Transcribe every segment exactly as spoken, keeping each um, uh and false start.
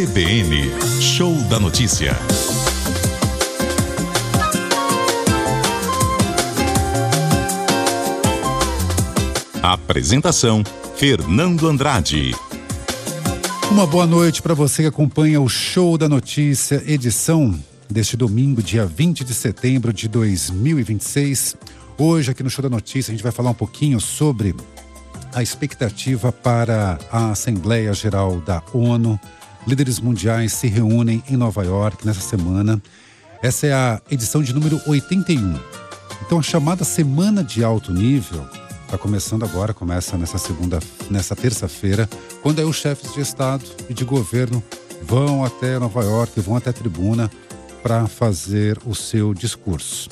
C B N, Show da Notícia. Apresentação, Fernando Andrade. Uma boa noite para você que acompanha o Show da Notícia, edição deste domingo, dia vinte de setembro de dois mil e vinte e seis. Hoje, aqui no Show da Notícia, a gente vai falar um pouquinho sobre a expectativa para a Assembleia Geral da ONU. Líderes mundiais se reúnem em Nova York nessa semana. Essa é a edição de número oitenta e um. Então, a chamada Semana de Alto Nível está começando agora, começa nessa segunda, nessa terça-feira, quando aí os chefes de Estado e de governo vão até Nova York, vão até a tribuna para fazer o seu discurso.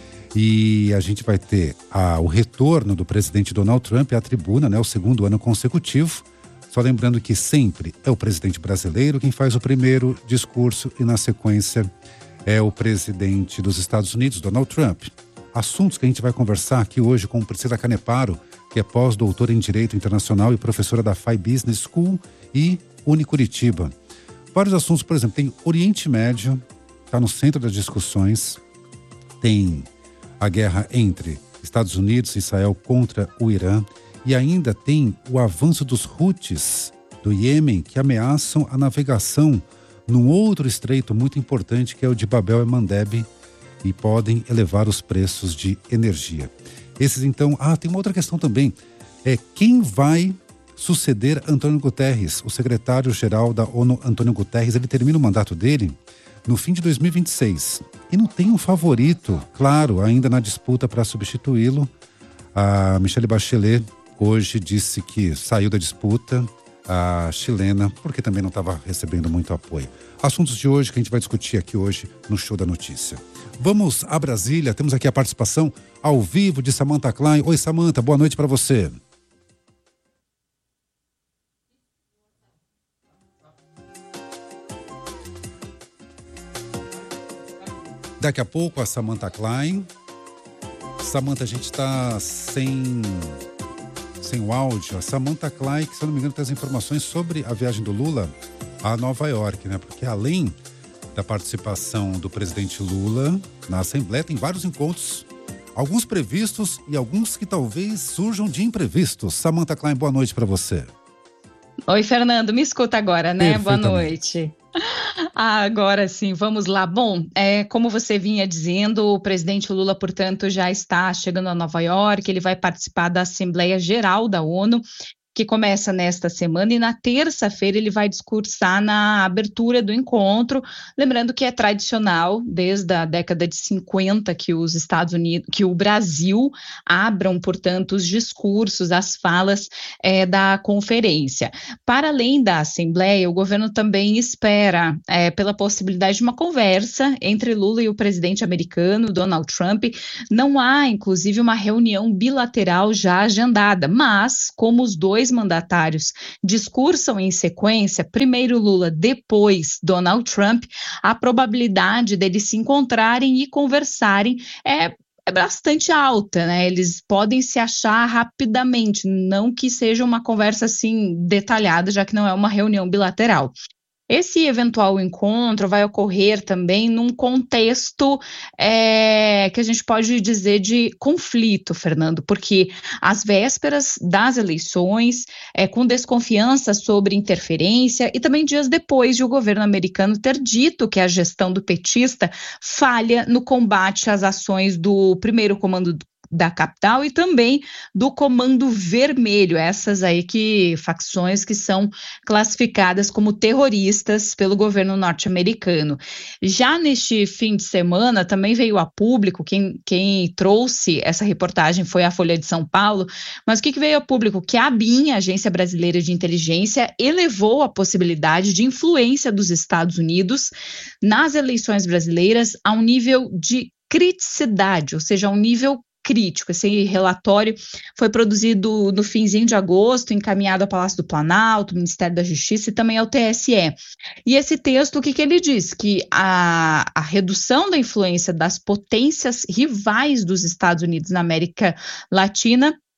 E a gente vai ter a, o retorno do presidente Donald Trump à tribuna, né, o segundo ano consecutivo. Só lembrando que sempre é o presidente brasileiro quem faz o primeiro discurso e, na sequência, é o presidente dos Estados Unidos, Donald Trump. Assuntos que a gente vai conversar aqui hoje com Priscila Caneparo, que é pós-doutora em Direito Internacional e professora da F I Business School e Unicuritiba. Vários assuntos, por exemplo, tem Oriente Médio, está no centro das discussões, tem a guerra entre Estados Unidos e Israel contra o Irã, e ainda tem o avanço dos Houthis do Iêmen, que ameaçam a navegação num outro estreito muito importante, que é o de Bab el-Mandeb, e podem elevar os preços de energia. Esses, então... Ah, tem uma outra questão também. É quem vai suceder Antônio Guterres, o secretário-geral da ONU, Antônio Guterres. Ele termina o mandato dele no fim de dois mil e vinte e seis. E não tem um favorito, claro, ainda na disputa para substituí-lo. A Michelle Bachelet hoje disse que saiu da disputa, a chilena, porque também não estava recebendo muito apoio. Assuntos de hoje que a gente vai discutir aqui hoje no Show da Notícia. Vamos a Brasília, temos aqui a participação ao vivo de Samantha Klein. Oi, Samantha, boa noite para você. Daqui a pouco a Samantha Klein. Samantha, a gente está sem... sem o áudio. A Samantha Klein, que se eu não me engano traz informações sobre a viagem do Lula a Nova York, né? Porque além da participação do presidente Lula na Assembleia, tem vários encontros, alguns previstos e alguns que talvez surjam de imprevistos. Samantha Klein, boa noite para você. Oi, Fernando, me escuta agora, né? Boa noite. Ah, agora sim, vamos lá. Bom, é, como você vinha dizendo, o presidente Lula, portanto, já está chegando a Nova York. Ele vai participar da Assembleia Geral da ONU, que começa nesta semana, e na terça-feira ele vai discursar na abertura do encontro, lembrando que é tradicional, desde a década de cinquenta, que os Estados Unidos, que o Brasil abram, portanto, os discursos, as falas é, da conferência. Para além da Assembleia, o governo também espera é, pela possibilidade de uma conversa entre Lula e o presidente americano, Donald Trump. Não há, inclusive, uma reunião bilateral já agendada, mas, como os dois mandatários discursam em sequência, primeiro Lula, depois Donald Trump, a probabilidade deles se encontrarem e conversarem é é bastante alta, né? Eles podem se achar rapidamente, não que seja uma conversa assim detalhada, já que não é uma reunião bilateral. Esse eventual encontro vai ocorrer também num contexto é, que a gente pode dizer de conflito, Fernando, porque às vésperas das eleições, é, com desconfiança sobre interferência, e também dias depois de o governo americano ter dito que a gestão do petista falha no combate às ações do primeiro comando da capital e também do Comando Vermelho, essas aí que facções que são classificadas como terroristas pelo governo norte-americano. Já neste fim de semana também veio a público, quem, quem trouxe essa reportagem foi a Folha de São Paulo, mas o que, que veio a público? Que a ABIN, a Agência Brasileira de Inteligência, elevou a possibilidade de influência dos Estados Unidos nas eleições brasileiras a um nível de criticidade, ou seja, a um nível crítico. Esse relatório foi produzido no finzinho de agosto, encaminhado ao Palácio do Planalto, Ministério da Justiça e também ao T S E. E esse texto, o que, que ele diz? Que a, a redução da influência das potências rivais dos Estados Unidos na América Latina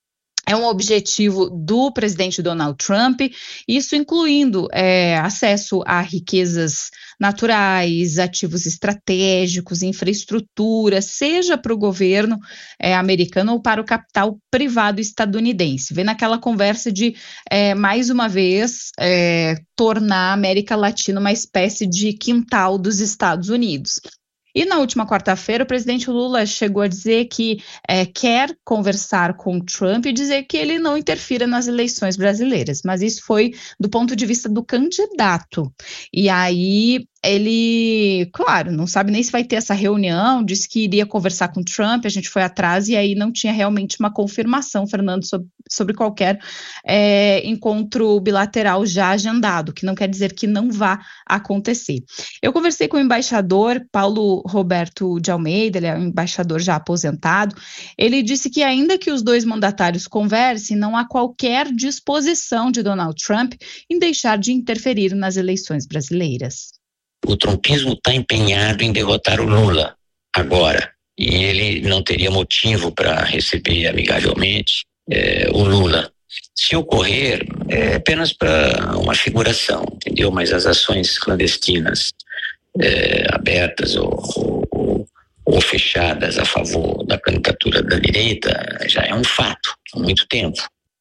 É um objetivo do presidente Donald Trump, isso incluindo é, acesso a riquezas naturais, ativos estratégicos, infraestrutura, seja para o governo é, americano ou para o capital privado estadunidense. Vem naquela conversa de, é, mais uma vez, é, tornar a América Latina uma espécie de quintal dos Estados Unidos. E na última quarta-feira, o presidente Lula chegou a dizer que é, quer conversar com Trump e dizer que ele não interfira nas eleições brasileiras, mas isso foi do ponto de vista do candidato. E aí ele, claro, não sabe nem se vai ter essa reunião, disse que iria conversar com Trump, a gente foi atrás e aí não tinha realmente uma confirmação, Fernando, sobre, sobre qualquer é, encontro bilateral já agendado, que não quer dizer que não vá acontecer. Eu conversei com o embaixador Paulo Roberto de Almeida, ele é um embaixador já aposentado, ele disse que ainda que os dois mandatários conversem, não há qualquer disposição de Donald Trump em deixar de interferir nas eleições brasileiras. O trumpismo está empenhado em derrotar o Lula agora, e ele não teria motivo para receber amigavelmente é, o Lula. Se ocorrer, é apenas para uma figuração, entendeu? Mas as ações clandestinas é, abertas ou, ou, ou fechadas a favor da candidatura da direita já é um fato há muito tempo.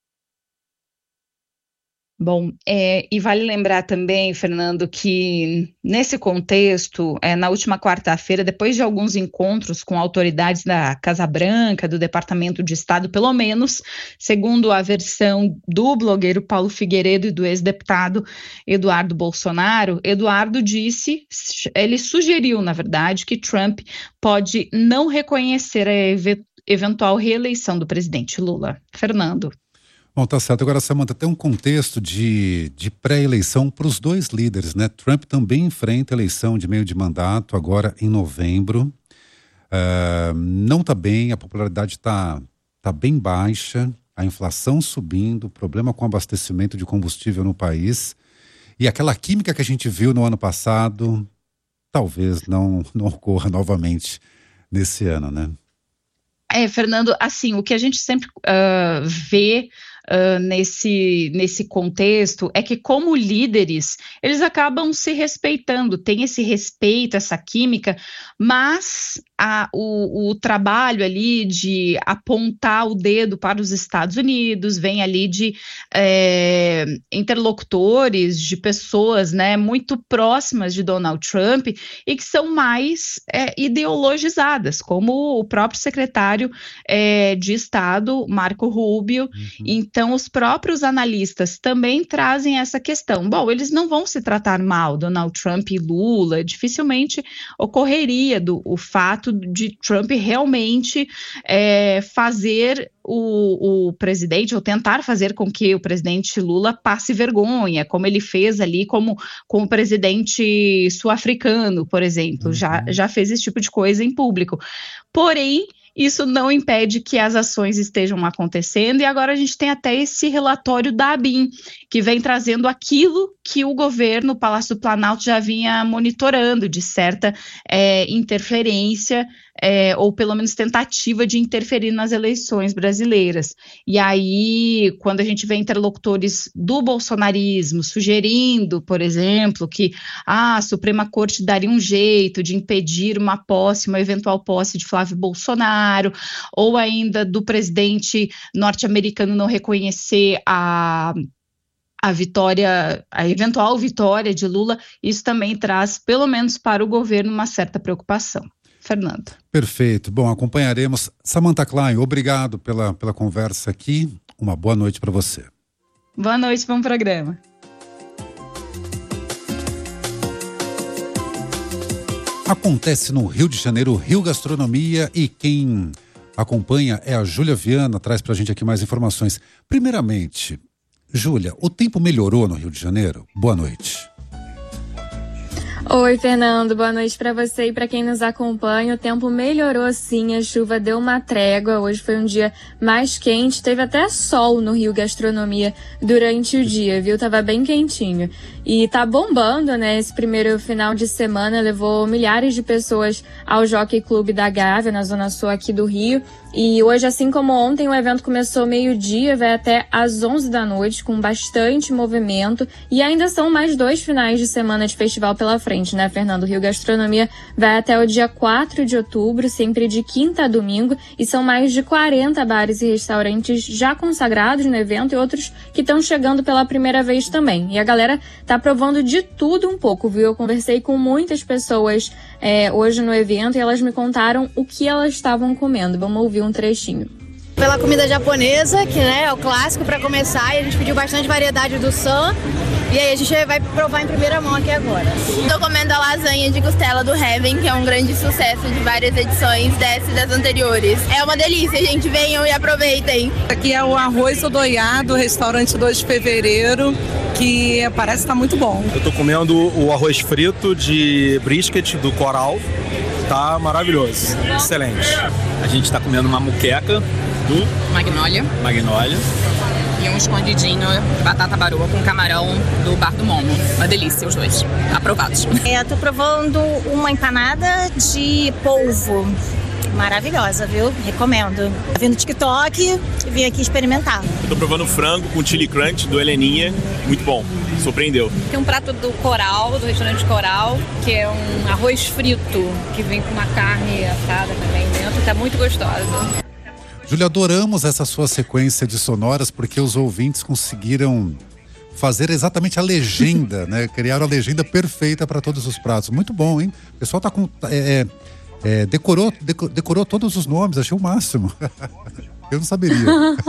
Bom, é, e vale lembrar também, Fernando, que nesse contexto, é, na última quarta-feira, depois de alguns encontros com autoridades da Casa Branca, do Departamento de Estado, pelo menos, segundo a versão do blogueiro Paulo Figueiredo e do ex-deputado Eduardo Bolsonaro, Eduardo disse, ele sugeriu, na verdade, que Trump pode não reconhecer a ev- eventual reeleição do presidente Lula. Fernando. Bom, tá certo. Agora, Samantha, tem um contexto de, de pré-eleição para os dois líderes, né? Trump também enfrenta a eleição de meio de mandato agora em novembro. Uh, não está bem, a popularidade está tá bem baixa, a inflação subindo, problema com abastecimento de combustível no país. E aquela química que a gente viu no ano passado, talvez não, não ocorra novamente nesse ano, né? É, Fernando, assim, o que a gente sempre uh, vê uh, nesse, nesse contexto é que, como líderes, eles acabam se respeitando, tem esse respeito, essa química, mas a, o, o trabalho ali de apontar o dedo para os Estados Unidos vem ali de é, interlocutores, de pessoas, né, muito próximas de Donald Trump e que são mais é, ideologizadas, como o próprio secretário É, de Estado, Marco Rubio. Uhum. Então, os próprios analistas também trazem essa questão. Bom, eles não vão se tratar mal, Donald Trump e Lula, dificilmente ocorreria do, o fato de Trump realmente é, fazer o, o presidente, ou tentar fazer com que o presidente Lula passe vergonha, como ele fez ali como, com o presidente sul-africano, por exemplo, uhum. já, já fez esse tipo de coisa em público. Porém, isso não impede que as ações estejam acontecendo, e agora a gente tem até esse relatório da ABIN, que vem trazendo aquilo que o governo, o Palácio do Planalto, já vinha monitorando, de certa é, interferência, é, ou pelo menos tentativa de interferir nas eleições brasileiras. E aí, quando a gente vê interlocutores do bolsonarismo sugerindo, por exemplo, que ah, a Suprema Corte daria um jeito de impedir uma posse, uma eventual posse de Flávio Bolsonaro, ou ainda do presidente norte-americano não reconhecer a a vitória, a eventual vitória de Lula, isso também traz, pelo menos para o governo, uma certa preocupação. Fernando. Perfeito. Bom, acompanharemos. Samantha Klein, obrigado pela, pela conversa aqui. Uma boa noite para você. Boa noite, bom programa. Acontece no Rio de Janeiro, Rio Gastronomia, e quem acompanha é a Júlia Viana, traz pra gente aqui mais informações. Primeiramente, Júlia, o tempo melhorou no Rio de Janeiro? Boa noite. Oi, Fernando, boa noite para você e para quem nos acompanha. O tempo melhorou sim, a chuva deu uma trégua, hoje foi um dia mais quente, teve até sol no Rio Gastronomia durante o dia, viu? Tava bem quentinho. E tá bombando, né? Esse primeiro final de semana levou milhares de pessoas ao Jockey Club da Gávea, na Zona Sul aqui do Rio. E hoje, assim como ontem, o evento começou meio-dia, vai até às onze da noite, com bastante movimento. E ainda são mais dois finais de semana de festival pela frente, né, Fernando? O Rio Gastronomia vai até o dia quatro de outubro, sempre de quinta a domingo. E são mais de quarenta bares e restaurantes já consagrados no evento e outros que estão chegando pela primeira vez também. E a galera tá provando de tudo um pouco, viu? Eu conversei com muitas pessoas é, hoje no evento e elas me contaram o que elas estavam comendo. Vamos ouvir um trechinho. Pela comida japonesa, que né, é o clássico para começar, e a gente pediu bastante variedade do Sam, e aí a gente vai provar em primeira mão aqui agora. Tô comendo a lasanha de costela do Heaven, que é um grande sucesso de várias edições dessa e das anteriores. É uma delícia, gente, venham e aproveitem. Aqui é o arroz odoiado, restaurante dois de fevereiro, que parece estar muito bom. Eu tô comendo o arroz frito de brisket do Coral, tá maravilhoso, excelente. A gente tá comendo uma muqueca do Magnólia. Magnólia. E um escondidinho de batata baroa com camarão do Bar do Momo. Uma delícia, os dois. Aprovados. É, eu tô provando uma empanada de polvo. Maravilhosa, viu? Recomendo. Vim no TikTok e vim aqui experimentar. Eu tô provando frango com chili crunch do Heleninha. Muito bom. Surpreendeu. Tem um prato do Coral, do restaurante Coral, que é um arroz frito, que vem com uma carne assada também dentro. Tá muito gostosa. Júlia, adoramos essa sua sequência de sonoras porque os ouvintes conseguiram fazer exatamente a legenda, né? Criaram a legenda perfeita para todos os pratos. Muito bom, hein? O pessoal tá com... É, é, decorou, deco, decorou todos os nomes, achei o máximo. Eu não saberia.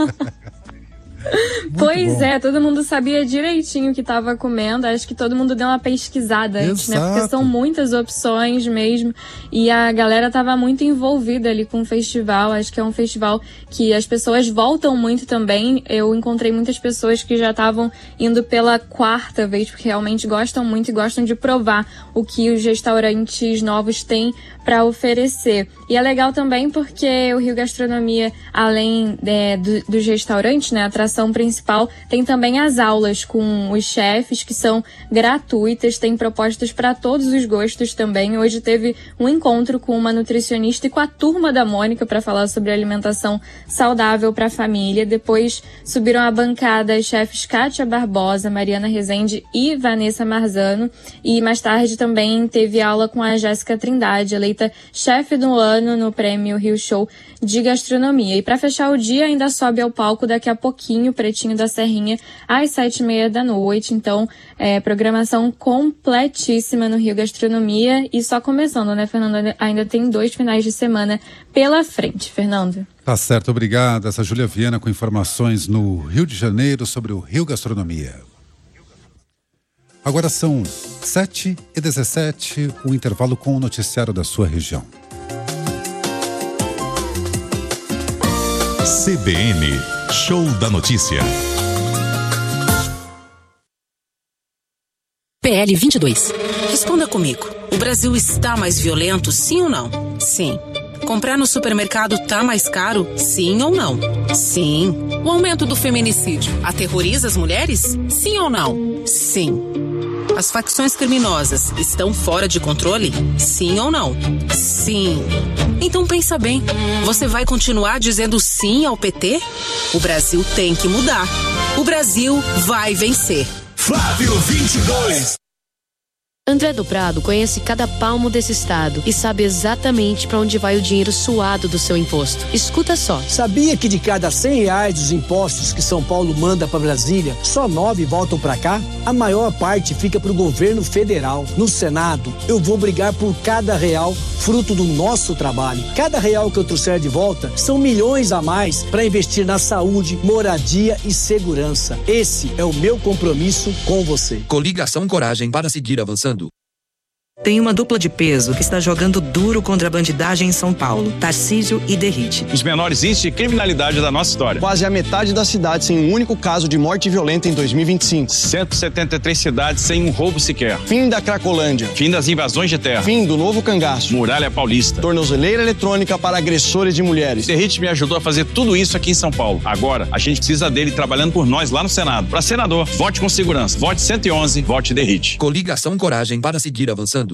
Pois bom. é, todo mundo sabia direitinho o que estava comendo. Acho que todo mundo deu uma pesquisada antes, né? Porque são muitas opções mesmo. E a galera tava muito envolvida ali com o festival. Acho que é um festival que as pessoas voltam muito também. Eu encontrei muitas pessoas que já estavam indo pela quarta vez, porque realmente gostam muito e gostam de provar o que os restaurantes novos têm para oferecer. E é legal também porque o Rio Gastronomia, além é, do, dos restaurantes, né, a atração principal, tem também as aulas com os chefes, que são gratuitas, tem propostas para todos os gostos também. Hoje teve um encontro com uma nutricionista e com a turma da Mônica para falar sobre alimentação saudável para a família. Depois subiram à bancada as chefes Kátia Barbosa, Mariana Rezende e Vanessa Marzano. E mais tarde também teve aula com a Jéssica Trindade, eleita chefe do ano no Prêmio Rio Show de Gastronomia. E para fechar o dia, ainda sobe ao palco daqui a pouquinho, Pretinho da Serrinha, às sete e meia da noite. Então, é, programação completíssima no Rio Gastronomia. E só começando, né, Fernando? Ainda tem dois finais de semana pela frente, Fernando. Tá certo, obrigado. Essa Júlia Viana com informações no Rio de Janeiro sobre o Rio Gastronomia. Agora são sete e dezessete, o intervalo com o noticiário da sua região. C B N, Show da Notícia. P L vinte e dois. Responda comigo. O Brasil está mais violento, sim ou não? Sim. Comprar no supermercado tá mais caro, sim ou não? Sim. O aumento do feminicídio aterroriza as mulheres? Sim ou não? Sim. As facções criminosas estão fora de controle? Sim ou não? Sim. Então pensa bem, você vai continuar dizendo sim ao P T? O Brasil tem que mudar. O Brasil vai vencer. Flávio vinte e dois. André do Prado conhece cada palmo desse estado e sabe exatamente para onde vai o dinheiro suado do seu imposto. Escuta só. Sabia que de cada cem reais dos impostos que São Paulo manda para Brasília, só nove voltam para cá? A maior parte fica para o governo federal. No Senado, eu vou brigar por cada real fruto do nosso trabalho. Cada real que eu trouxer de volta são milhões a mais para investir na saúde, moradia e segurança. Esse é o meu compromisso com você. Coligação Coragem para seguir avançando. Tem uma dupla de peso que está jogando duro contra a bandidagem em São Paulo, Tarcísio e Derrite. Os menores índices de criminalidade da nossa história. Quase a metade da cidade sem um único caso de morte violenta em dois mil e vinte e cinco. cento e setenta e três cidades sem um roubo sequer. Fim da Cracolândia. Fim das invasões de terra. Fim do novo cangaço. Muralha Paulista. Tornozeleira eletrônica para agressores de mulheres. Derrite me ajudou a fazer tudo isso aqui em São Paulo. Agora, a gente precisa dele trabalhando por nós lá no Senado. Para senador, vote com segurança. Vote cento e onze, vote Derrite. Coligação Coragem para seguir avançando.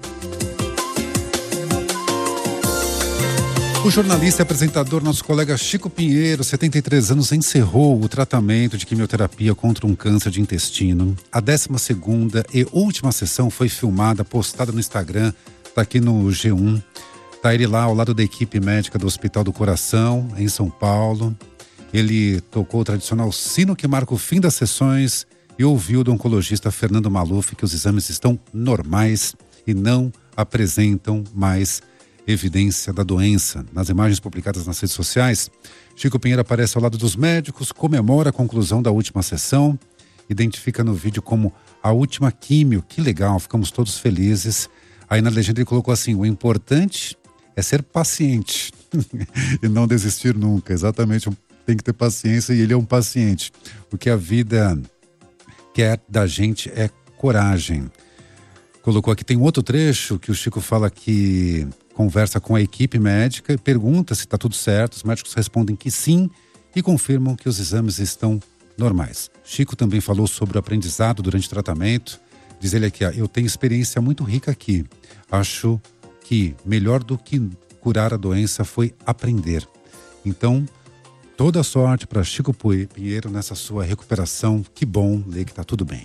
O jornalista e apresentador, nosso colega Chico Pinheiro, setenta e três anos, encerrou o tratamento de quimioterapia contra um câncer de intestino. A décima segunda e última sessão foi filmada, postada no Instagram, tá aqui no G um. Tá ele lá ao lado da equipe médica do Hospital do Coração, em São Paulo. Ele tocou o tradicional sino que marca o fim das sessões e ouviu do oncologista Fernando Maluf que os exames estão normais e não apresentam mais evidência da doença. Nas imagens publicadas nas redes sociais, Chico Pinheiro aparece ao lado dos médicos, comemora a conclusão da última sessão, identifica no vídeo como a última químio. Que legal, ficamos todos felizes. Aí na legenda ele colocou assim: o importante é ser paciente e não desistir nunca. Exatamente, tem que ter paciência e ele é um paciente. O que a vida quer da gente é coragem. Colocou aqui, tem um outro trecho que o Chico fala que conversa com a equipe médica e pergunta se está tudo certo. Os médicos respondem que sim e confirmam que os exames estão normais. Chico também falou sobre o aprendizado durante o tratamento. Diz ele aqui, ó, eu tenho experiência muito rica aqui. Acho que melhor do que curar a doença foi aprender. Então, toda a sorte para Chico Pinheiro nessa sua recuperação. Que bom ler que está tudo bem.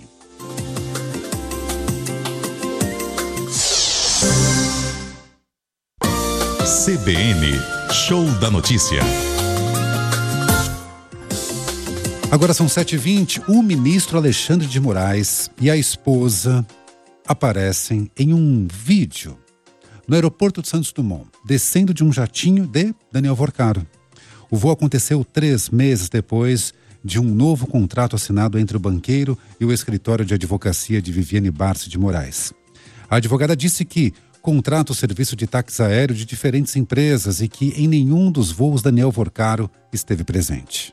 C B N, Show da Notícia. Agora são sete e vinte, o ministro Alexandre de Moraes e a esposa aparecem em um vídeo no aeroporto de Santos Dumont, descendo de um jatinho de Daniel Vorcaro. O voo aconteceu três meses depois de um novo contrato assinado entre o banqueiro e o escritório de advocacia de Viviane Barsi de Moraes. A advogada disse que contrata o serviço de táxi aéreo de diferentes empresas e que em nenhum dos voos Daniel Vorcaro esteve presente.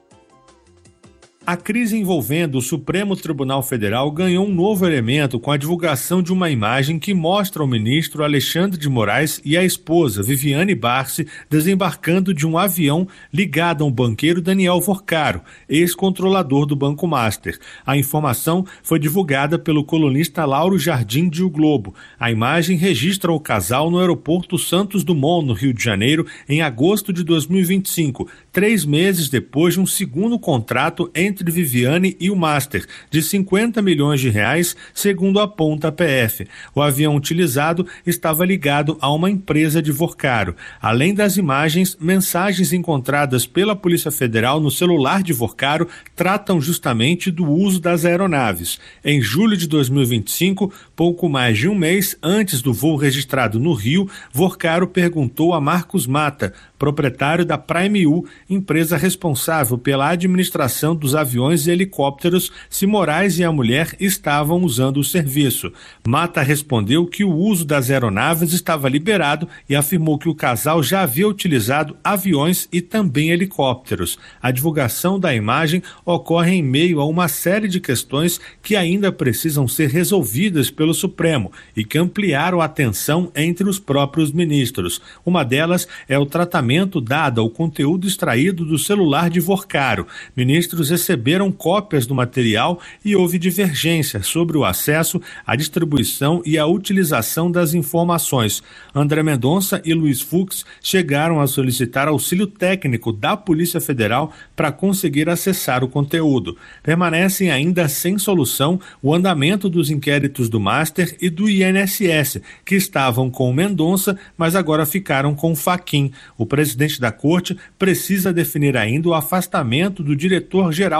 A crise envolvendo o Supremo Tribunal Federal ganhou um novo elemento com a divulgação de uma imagem que mostra o ministro Alexandre de Moraes e a esposa Viviane Barsi desembarcando de um avião ligado a um banqueiro Daniel Vorcaro, ex-controlador do Banco Master. A informação foi divulgada pelo colunista Lauro Jardim de O Globo. A imagem registra o casal no aeroporto Santos Dumont, no Rio de Janeiro, em agosto de dois mil e vinte e cinco, três meses depois de um segundo contrato entre entre Viviane e o Master, de cinquenta milhões de reais, segundo aponta a P F. O avião utilizado estava ligado a uma empresa de Vorcaro. Além das imagens, mensagens encontradas pela Polícia Federal no celular de Vorcaro tratam justamente do uso das aeronaves. Em julho de dois mil e vinte e cinco, pouco mais de um mês antes do voo registrado no Rio, Vorcaro perguntou a Marcos Mata, proprietário da Prime U, empresa responsável pela administração dos aviões e helicópteros, se Moraes e a mulher estavam usando o serviço. Mata respondeu que o uso das aeronaves estava liberado e afirmou que o casal já havia utilizado aviões e também helicópteros. A divulgação da imagem ocorre em meio a uma série de questões que ainda precisam ser resolvidas pelo Supremo e que ampliaram a tensão entre os próprios ministros. Uma delas é o tratamento dado ao conteúdo extraído do celular de Vorcaro. Ministros receberam cópias do material e houve divergência sobre o acesso, a distribuição e a utilização das informações. André Mendonça e Luiz Fux chegaram a solicitar auxílio técnico da Polícia Federal para conseguir acessar o conteúdo. Permanecem ainda sem solução o andamento dos inquéritos do Master e do I N S S, que estavam com Mendonça, mas agora ficaram com Fachin. O presidente da Corte precisa definir ainda o afastamento do diretor-geral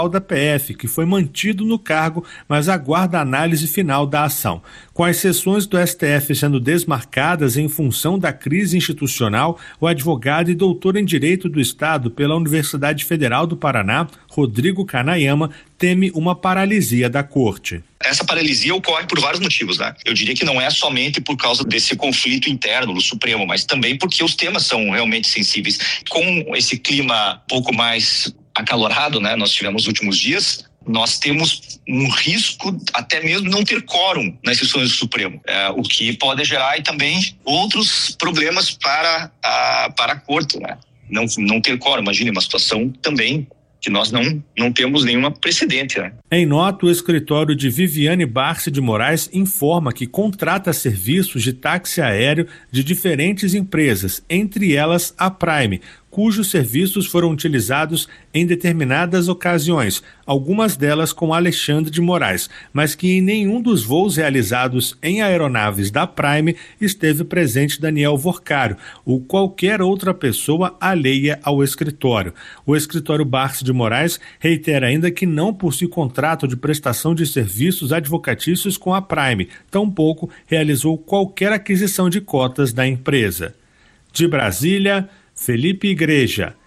total da P F, que foi mantido no cargo, mas aguarda a análise final da ação. Com as sessões do S T F sendo desmarcadas em função da crise institucional, o advogado e doutor em Direito do Estado pela Universidade Federal do Paraná, Rodrigo Kanayama, teme uma paralisia da Corte. Essa paralisia ocorre por vários motivos, né? Eu diria que não é somente por causa desse conflito interno do Supremo, mas também porque os temas são realmente sensíveis. Com esse clima um pouco mais acalorado, né? Nós tivemos nos últimos dias, nós temos um risco até mesmo não ter quórum nas sessões do Supremo, é, o que pode gerar aí também outros problemas para a, para a Corte, né? Não, não ter quórum, imagine uma situação também que nós não, não temos nenhuma precedente, né? Em nota, o escritório de Viviane Barsi de Moraes informa que contrata serviços de táxi aéreo de diferentes empresas, entre elas a Prime, cujos serviços foram utilizados em determinadas ocasiões, algumas delas com Alexandre de Moraes, mas que em nenhum dos voos realizados em aeronaves da Prime esteve presente Daniel Vorcário ou qualquer outra pessoa alheia ao escritório. O escritório Barsi de Moraes reitera ainda que não possui contrato de prestação de serviços advocatícios com a Prime, tampouco realizou qualquer aquisição de cotas da empresa. De Brasília, Felipe Igreja.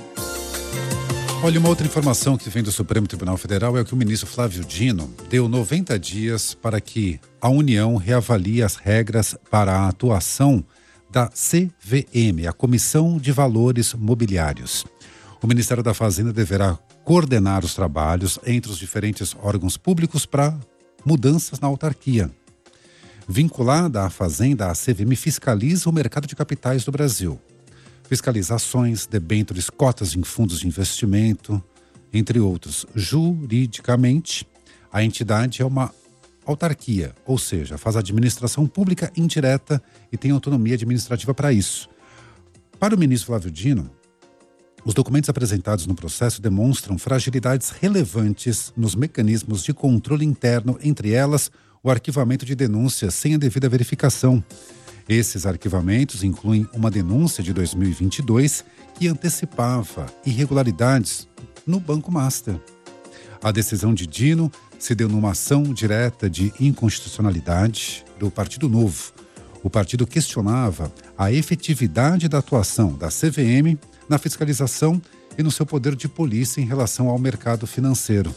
Olha, uma outra informação que vem do Supremo Tribunal Federal é que o ministro Flávio Dino deu noventa dias para que a União reavalie as regras para a atuação da C V M, a Comissão de Valores Mobiliários. O Ministério da Fazenda deverá coordenar os trabalhos entre os diferentes órgãos públicos para mudanças na autarquia. Vinculada à Fazenda, a C V M fiscaliza o mercado de capitais do Brasil. Fiscaliza ações, debêntures, cotas em fundos de investimento, entre outros. Juridicamente, a entidade é uma autarquia, ou seja, faz administração pública indireta e tem autonomia administrativa para isso. Para o ministro Flávio Dino, os documentos apresentados no processo demonstram fragilidades relevantes nos mecanismos de controle interno, entre elas o arquivamento de denúncias sem a devida verificação. Esses arquivamentos incluem uma denúncia de dois mil e vinte e dois que antecipava irregularidades no Banco Master. A decisão de Dino se deu numa ação direta de inconstitucionalidade do Partido Novo. O partido questionava a efetividade da atuação da C V M na fiscalização e no seu poder de polícia em relação ao mercado financeiro.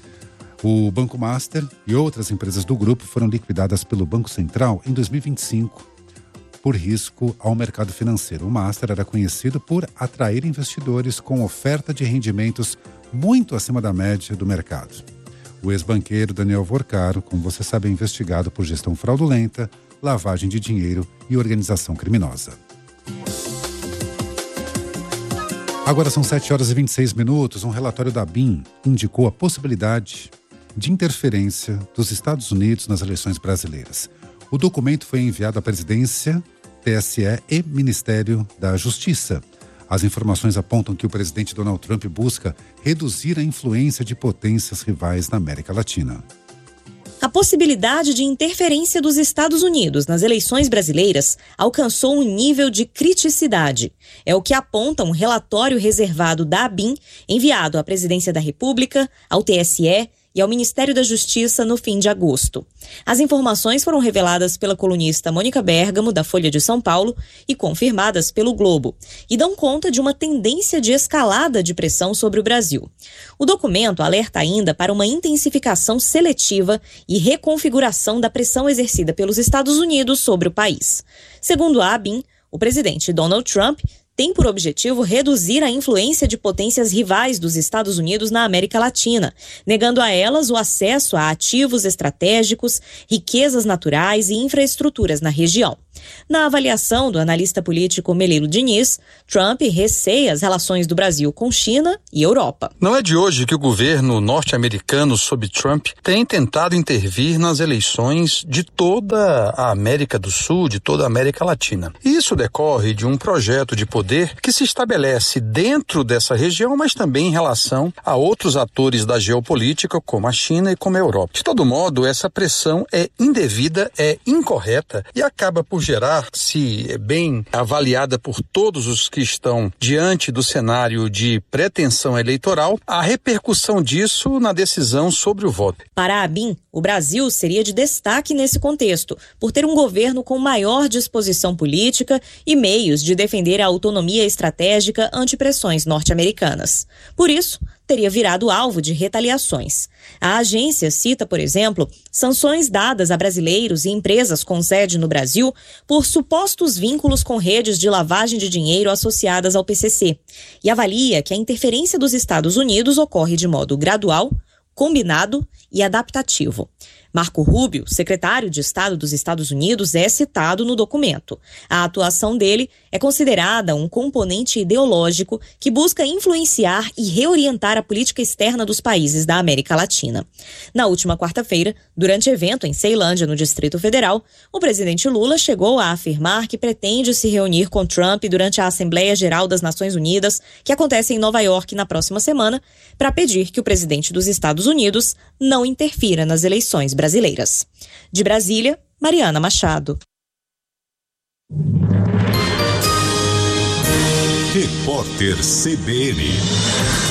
O Banco Master e outras empresas do grupo foram liquidadas pelo Banco Central em dois mil e vinte e cinco. Por risco ao mercado financeiro. O Master era conhecido por atrair investidores com oferta de rendimentos muito acima da média do mercado. O ex-banqueiro Daniel Vorcário, como você sabe, é investigado por gestão fraudulenta, lavagem de dinheiro e organização criminosa. Agora são sete horas e vinte e seis minutos. Um relatório da B I M indicou a possibilidade de interferência dos Estados Unidos nas eleições brasileiras. O documento foi enviado à presidência, T S E e Ministério da Justiça. As informações apontam que o presidente Donald Trump busca reduzir a influência de potências rivais na América Latina. A possibilidade de interferência dos Estados Unidos nas eleições brasileiras alcançou um nível de criticidade. É o que aponta um relatório reservado da B I M enviado à Presidência da República, ao T S E e ao Ministério da Justiça no fim de agosto. As informações foram reveladas pela colunista Mônica Bergamo, da Folha de São Paulo, e confirmadas pelo Globo, e dão conta de uma tendência de escalada de pressão sobre o Brasil. O documento alerta ainda para uma intensificação seletiva e reconfiguração da pressão exercida pelos Estados Unidos sobre o país. Segundo a A B I M, o presidente Donald Trump tem por objetivo reduzir a influência de potências rivais dos Estados Unidos na América Latina, negando a elas o acesso a ativos estratégicos, riquezas naturais e infraestruturas na região. Na avaliação do analista político Melilo Diniz, Trump receia as relações do Brasil com China e Europa. Não é de hoje que o governo norte-americano sob Trump tem tentado intervir nas eleições de toda a América do Sul, de toda a América Latina. Isso decorre de um projeto de poder que se estabelece dentro dessa região, mas também em relação a outros atores da geopolítica, como a China e como a Europa. De todo modo, essa pressão é indevida, é incorreta e acaba por gerar considerar, se bem avaliada por todos os que estão diante do cenário de pretensão eleitoral, a repercussão disso na decisão sobre o voto. Para a ABIN, o Brasil seria de destaque nesse contexto, por ter um governo com maior disposição política e meios de defender a autonomia estratégica ante pressões norte-americanas. Por isso, teria virado alvo de retaliações. A agência cita, por exemplo, sanções dadas a brasileiros e empresas com sede no Brasil por supostos vínculos com redes de lavagem de dinheiro associadas ao P C C e avalia que a interferência dos Estados Unidos ocorre de modo gradual, combinado e adaptativo. Marco Rubio, secretário de Estado dos Estados Unidos, é citado no documento. A atuação dele é considerada um componente ideológico que busca influenciar e reorientar a política externa dos países da América Latina. Na última quarta-feira, durante evento em Ceilândia, no Distrito Federal, o presidente Lula chegou a afirmar que pretende se reunir com Trump durante a Assembleia Geral das Nações Unidas, que acontece em Nova York na próxima semana, para pedir que o presidente dos Estados Unidos não interfira nas eleições brasileiras. De Brasília, Mariana Machado. Repórter C B N.